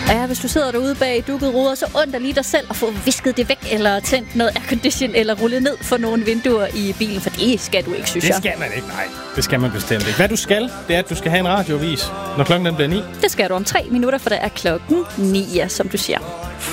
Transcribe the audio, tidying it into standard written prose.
Ja, hvis du sidder derude bag dukkede ruder, så under lige dig selv og få visket det væk, eller tændt noget aircondition, eller rullet ned for nogle vinduer i bilen, for det skal du ikke, synes jeg. Det skal man ikke, nej. Det skal man bestemt ikke. Hvad du skal, det er, at du skal have en radioavis, når klokken den bliver 9. Det skal du om 3 minutter, for det er klokken 9, som du siger.